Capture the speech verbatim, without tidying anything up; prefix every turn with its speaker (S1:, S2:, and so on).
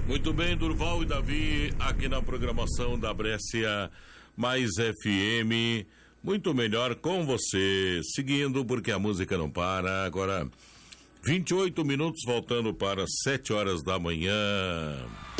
S1: Muito bem, Durval e Davi, aqui na programação da Brescia Mais F M, muito melhor com você, seguindo porque a música não para. Agora, vinte e oito minutos, voltando para sete horas da manhã.